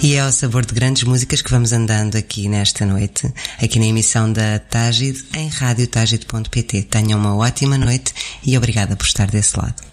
E é ao sabor de grandes músicas que vamos andando aqui nesta noite, aqui na emissão da Tágide, em radiotagide.pt. Tenham uma ótima noite e obrigada por estar desse lado.